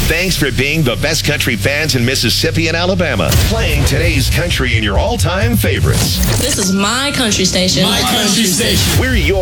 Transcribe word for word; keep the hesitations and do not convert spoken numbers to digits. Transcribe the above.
Thanks for being the best country fans in Mississippi and Alabama. Playing today's country in your all-time favorites. This is my country station. My country station. We're your